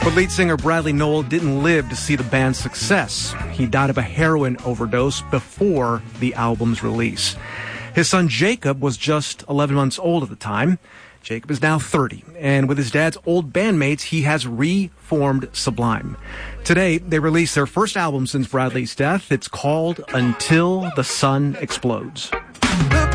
But lead singer Bradley Nowell didn't live to see the band's success. He died of a heroin overdose before the album's release. His son Jacob was just 11 months old at the time. Jacob is now 30, and with his dad's old bandmates, he has reformed Sublime. Today, they released their first album since Bradley's death. It's called Until the Sun Explodes.